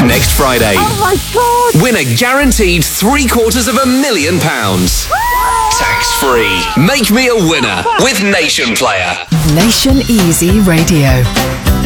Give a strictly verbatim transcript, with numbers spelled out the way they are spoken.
next Friday. Oh my God! Win a guaranteed three quarters of a million pounds. Tax-free. Make me a winner with Nation Player. Nation Easy Radio.